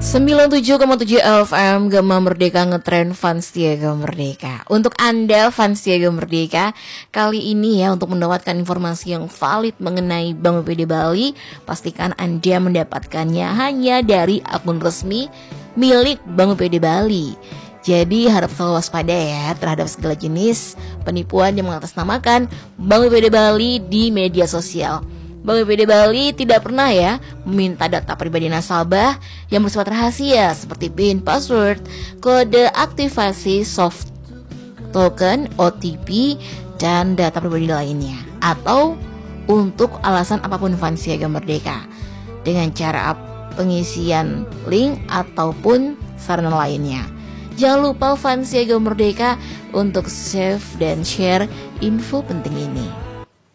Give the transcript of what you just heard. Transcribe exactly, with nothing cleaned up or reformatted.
sembilan puluh tujuh koma tujuh F M Gema Merdeka ngetren fans Tiaga Merdeka. Untuk Anda fans Tiaga Merdeka, kali ini ya untuk mendapatkan informasi yang valid mengenai Bank B P D Bali, pastikan Anda mendapatkannya hanya dari akun resmi milik Bank B P D Bali. Jadi harap selalu waspada ya terhadap segala jenis penipuan yang mengatasnamakan Bank B P D Bali di media sosial. Bank B P D Bali tidak pernah ya meminta data pribadi nasabah yang bersifat rahasia seperti PIN, password, kode aktivasi soft token, O T P, dan data pribadi lainnya, atau untuk alasan apapun fans Tiaga Merdeka dengan cara pengisian link ataupun sarana lainnya. Jangan lupa fans Tiaga Merdeka untuk save dan share info penting ini.